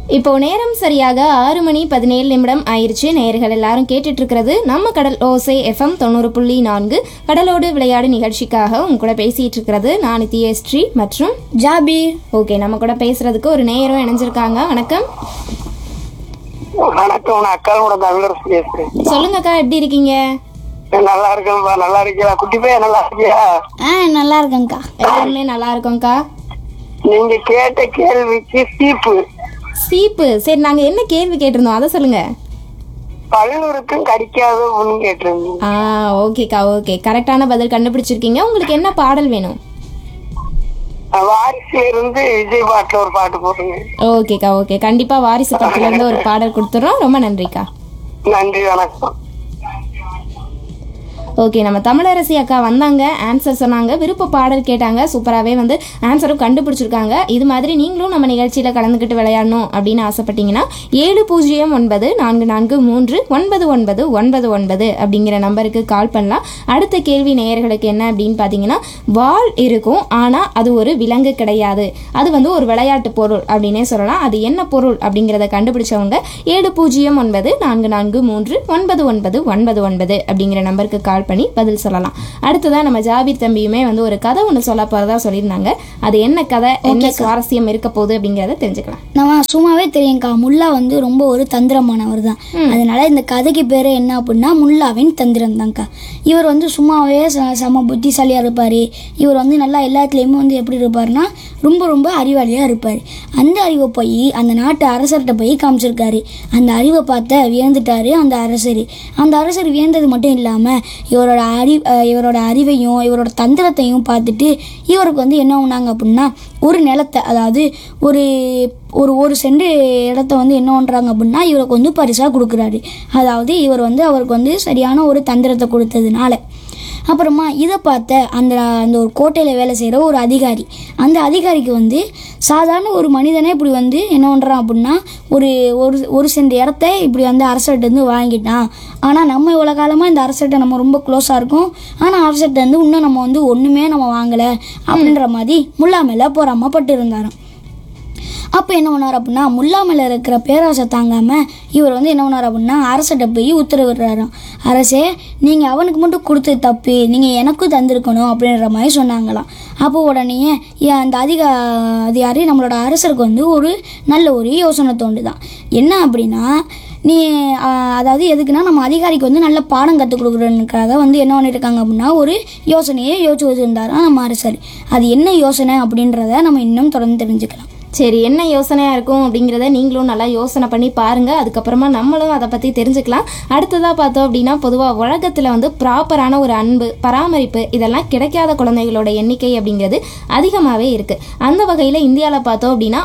இப்போ நேரம் சரியாக 6:17 ஆயிடுச்சு. நேயர்கள் எல்லாரும் கேட்டுட்டு இருக்கிறது நம்ம கடல் ஓசை FM 90.4 கடலோடு விளையாடு நிகழ்ச்சிக்காக உங்க கூட பேசிட்டு இருக்கிறது நான் நித்யஸ்ரீ மற்றும் ஜாபீர். ஓகே, நம்ம கூட பேசுறதுக்கு ஒரு நேயரும் இணைஞ்சிருக்காங்க. வணக்கம். வணக்கம், நான் அக்காவோட தமிழரசு பேசுறேன். சொல்லுங்க அக்கா, எப்படி இருக்கீங்க? நல்லா இருக்கேன்பா. நல்லா இருக்கியா குட்டி பையன்? நல்லா இருக்கியா? நல்லா இருக்கேங்க்கா. எல்லாருமே நல்லா இருக்கோம்க்கா. நீங்க கேட்ட கேள்விக்கு சீப்பு. சரி, நாங்க என்ன கேள்வி கேட்டிருந்தோம் அதை சொல்லுங்க. பல்லூருக்கும் கடிக்காத ஒண்ணு கேட்டிருந்தீங்க. ஓகேக்கா, ஓகே, கரெக்டான பதில் கண்டுபிடிச்சிருக்கீங்க. உங்களுக்கு என்ன பாடல் வேணும்? வாரிசுல இருந்து விஜய் பாட்டுல ஒரு பாட்டு போடுங்க. ஓகேக்கா, ஓகே, கண்டிப்பா வாரிசு படத்துல இருந்து ஒரு பாடல் கொடுத்துறோம். ரொம்ப நன்றிக்கா. நன்றி, வணக்கம். ஓகே, நம்ம தமிழரசி அக்கா வந்தாங்க, ஆன்சர் சொன்னாங்க, விருப்ப பாடல் கேட்டாங்க, சூப்பராகவே வந்து ஆன்சரும் கண்டுபிடிச்சிருக்காங்க. இது மாதிரி நீங்களும் நம்ம நிகழ்ச்சியில் கலந்துக்கிட்டு விளையாடணும் அப்படின்னு ஆசைப்பட்டீங்கன்னா 7004439999 அப்படிங்கிற நம்பருக்கு கால் பண்ணலாம். அடுத்த கேள்வி நேயர்களுக்கு என்ன அப்படின்னு பார்த்தீங்கன்னா, வால் இருக்கும் ஆனால் அது ஒரு விலங்கு கிடையாது, அது வந்து ஒரு விளையாட்டு பொருள் அப்படின்னே சொல்லலாம். அது என்ன பொருள் அப்படிங்கிறத கண்டுபிடிச்சவங்க 7004439999 அப்படிங்கிற நம்பருக்கு கால் பண்ணி பதில் சொல்லலாம். அடுத்ததான் நம்ம ஜாபீர் தம்பியுமே வந்து ஒரு கதை ஒன்று சொல்ல போறதா சொல்லியிருந்தாங்க. அது என்ன கதை, என்ன சுவாரஸ்யம் இருக்க போகுது அப்படிங்கிறத தெரிஞ்சுக்கலாம். நம்ம சும்மாவே தெரியும்க்கா, முல்லா வந்து ரொம்ப ஒரு தந்திரமானவர் தான். அதனால இந்த கதைக்கு பேரு என்ன அப்படின்னா முல்லாவின் தந்திரம் தான்க்கா. இவர் வந்து சும்மாவே சம புத்திசாலியா இருப்பாரு. இவர் வந்து நல்லா எல்லாத்துலேயுமே வந்து எப்படி இருப்பாருன்னா ரொம்ப ரொம்ப அறிவாளியா இருப்பார். அந்த அறிவை போய் அந்த நாட்டு அரசர்கிட்ட போய் காமிச்சிருக்காரு. அந்த அறிவை பார்த்த வியந்துட்டாரு அந்த அரசர். அந்த அரசர் வியந்தது மட்டும் இல்லாமல் இவரோட அறிவையும் இவரோட தந்திரத்தையும் பார்த்துட்டு இவருக்கு வந்து என்ன பண்ணாங்க அப்படின்னா ஒரு நிலத்தை, அதாவது ஒரு சென்ட் இடத்த வந்து என்ன பண்ணுறாங்க அப்படின்னா இவருக்கு வந்து பரிசாக கொடுக்குறாரு. அதாவது இவர் வந்து அவருக்கு வந்து சரியான ஒரு தந்திரத்தை கொடுத்ததுனால. அப்புறமா இதை பார்த்த அந்த ஒரு கோட்டையில் வேலை செய்கிற ஒரு அதிகாரி, அந்த அதிகாரிக்கு வந்து சாதாரண ஒரு மனிதனே இப்படி வந்து என்ன பண்ணுறான் அப்படின்னா ஒரு சென்ட் இடத்த இப்படி வந்து அரசர்கிட்ட வாங்கிட்டான். ஆனால் நம்ம இவ்வளோ காலமாக இந்த அரசர்கிட்ட நம்ம ரொம்ப க்ளோஸாக இருக்கோம், ஆனால் அரசர்கிட்ட இன்னும் நம்ம வந்து ஒன்றுமே நம்ம வாங்கலை அப்படின்ற மாதிரி முல்லா மேலே பொறாமப்பட்டு இருந்தாராம். அப்போ என்ன பண்ணார் அப்படின்னா முல்லா மேலே இருக்கிற பேராசை தாங்காமல் இவர் வந்து என்ன பண்ணார் அப்படின்னா அரசர்கிட்ட போய் உத்தரவிடுறாராம். அரசே, நீங்கள் அவனுக்கு மட்டும் கொடுத்தது தப்பு, நீங்கள் எனக்கும் தந்திருக்கணும் அப்படின்ற மாதிரி சொன்னாங்களாம். அப்போ உடனே அந்த அதிகாரி நம்மளோட அரசருக்கு வந்து ஒரு நல்ல ஒரு யோசனை தோண்டுதான். என்ன அப்படின்னா அதாவது எதுக்குன்னா நம்ம அதிகாரிக்கு வந்து நல்ல பாடம் கற்றுக் கொடுக்குறதுக்காக வந்து என்ன பண்ணியிருக்காங்க அப்படின்னா ஒரு யோசனையை யோசிச்சு வச்சுருந்தாரா நம்ம அரசர். அது என்ன யோசனை அப்படின்றத நம்ம இன்னும் தொடர்ந்து தெரிஞ்சுக்கலாம். சரி, என்ன யோசனையாக இருக்கும் அப்படிங்கிறத நீங்களும் நல்லா யோசனை பண்ணி பாருங்கள். அதுக்கப்புறமா நம்மளும் அதை பற்றி தெரிஞ்சுக்கலாம். அடுத்ததாக பார்த்தோம் அப்படின்னா பொதுவாக உலகத்தில் வந்து ப்ராப்பரான ஒரு அன்பு, பராமரிப்பு இதெல்லாம் கிடைக்காத குழந்தைகளோட எண்ணிக்கை அப்படிங்கிறது அதிகமாகவே இருக்குது. அந்த வகையில் இந்தியாவில் பார்த்தோம் அப்படின்னா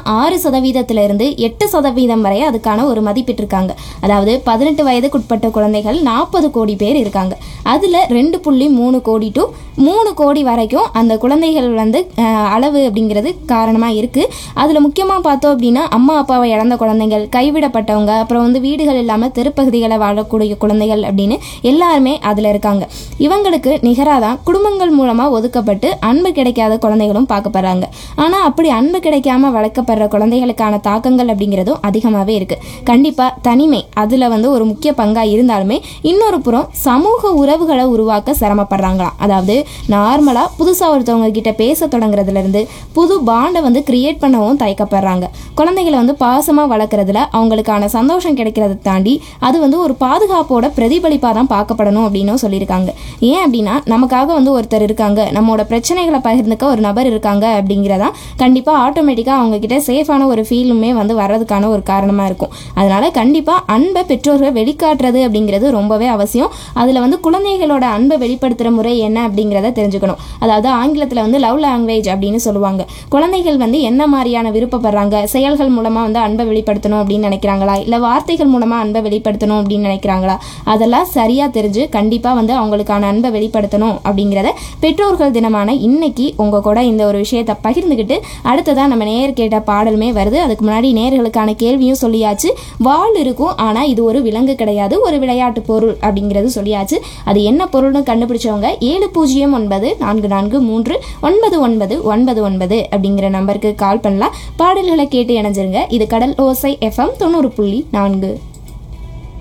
6% 8% வரை அதுக்கான ஒரு மதிப்பிட்டிருக்காங்க. அதாவது 18 வயதுக்குட்பட்ட குழந்தைகள் 40 கோடி பேர் இருக்காங்க. அதில் 2.3 கோடி டு 3 கோடி வரைக்கும் அந்த குழந்தைகள் வந்து அளவு அப்படிங்கிறது காரணமாக இருக்குது. அதில் முக்கியமாக பார்த்தோம் அப்படின்னா அம்மா அப்பாவை இழந்த குழந்தைகள், கைவிடப்பட்டவங்க, அப்புறம் வந்து வீடுகள் இல்லாமல் தெருப்பகுதிகளை வாழக்கூடிய குழந்தைகள் அப்படின்னு எல்லாருமே அதில் இருக்காங்க. இவங்களுக்கு நிகராக தான் குடும்பங்கள் மூலமாக ஒதுக்கப்பட்டு அன்பு கிடைக்காத குழந்தைகளும் பார்க்கப்படுறாங்க. ஆனால் அப்படி அன்பு கிடைக்காம வளர்க்கப்படுற குழந்தைகளுக்கான தாக்கங்கள் அப்படிங்கிறதும் அதிகமாகவே இருக்குது. கண்டிப்பாக தனிமை அதில் வந்து ஒரு முக்கிய பங்காக இருந்தாலுமே இன்னொரு புறம் சமூக உறவுகளை உருவாக்க சிரமப்படுறாங்களாம். அதாவது நார்மலாக புதுசாக ஒருத்தவங்க கிட்ட பேச தொடங்குறதுலேருந்து புது பாண்டை வந்து கிரியேட் பண்ணவும் தயக்கப்படுறாங்க. குழந்தைகளை வந்து பாசமாக வளர்க்குறதுல அவங்களுக்கான சந்தோஷம் கிடைக்கிறத தாண்டி அது வந்து ஒரு பாதுகாப்போட பிரதிபலிப்பாக தான் பார்க்கப்படணும் அப்படின்னும் சொல்லியிருக்காங்க. ஏன் அப்படின்னா நமக்காக வந்து ஒருத்தர் இருக்காங்க, நம்மளோட பிரச்சனைகளை பகிர்ந்துக்க ஒரு நபர் இருக்காங்க அப்படிங்கிறதான் கண்டிப்பாக ஆட்டோமேட்டிக்காக அவங்கக்கிட்ட சேஃபான ஒரு ஃபீலுமே வந்து வர்றதுக்கான ஒரு காரணமாக இருக்கும். அதனால் கண்டிப்பாக அன்பை பெற்றோர்கள் வெளிக்காட்டுறது அப்படிங்கிறது ரொம்பவே அவசியம். அதில் வந்து குழந்தைகளோட அன்பை வெளிப்படுத்துகிற முறை என்ன அப்படிங்கிறத தெரிஞ்சுக்கணும். அதாவது ஆங்கிலத்தில் வந்து லவ் லாங்குவேஜ் அப்படின்னு சொல்லுவாங்க. குழந்தைகள் வந்து என்ன மாதிரியான விருப்பப்படுறாங்க, செயல்கள் மூலமாக வந்து அன்பை வெளிப்படுத்தணும் அப்படின்னு நினைக்கிறாங்களா, இல்லை வார்த்தைகள் மூலமாக அன்பை வெளிப்படுத்தணும் அப்படின்னு நினைக்கிறாங்களா, அதெல்லாம் சரியாக தெரிஞ்சு கண்டிப்பாக வந்து அவங்களுக்கான அன்பை வெளிப்படுத்தணும் அப்படிங்கிறத பெற்றோர்கள் தினமான இன்னைக்கு உங்கள் கூட இந்த ஒரு விஷயத்தை பகிர்ந்துக்கிட்டு அடுத்ததான் நம்ம நேர் கேட்ட பாடலுமே வருது. அதுக்கு முன்னாடி நேர்களுக்கான கேள்வியும் சொல்லியாச்சு. வால் இருக்கும் ஆனால் இது ஒரு விலங்கு கிடையாது, ஒரு விளையாட்டு பொருள் அப்படிங்கிறது சொல்லியாச்சு. அது என்ன பொருள்னு கண்டுபிடிச்சவங்க 7094439999 அப்படிங்கிற நம்பருக்கு கால் பண்ணலாம். பாடல்களை கேட்டு இணைஞ்சிருங்க. இது கடல் ஓசை FM 90.4.